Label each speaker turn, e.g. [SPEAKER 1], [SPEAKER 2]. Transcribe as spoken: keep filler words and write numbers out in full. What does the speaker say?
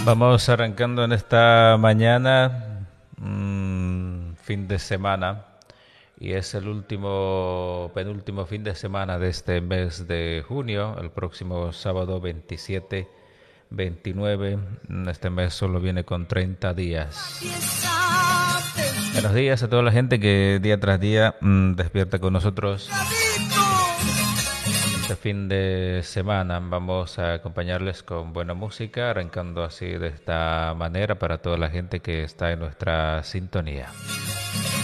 [SPEAKER 1] Vamos arrancando en esta mañana, mm, fin de semana, y es el último, penúltimo fin de semana de este mes de junio, el próximo sábado veintisiete, veintinueve. Este mes solo viene con treinta días. Buenos días a toda la gente que día tras día mm, despierta con nosotros. Este fin de semana vamos a acompañarles con buena música, arrancando así de esta manera para toda la gente que está en nuestra sintonía.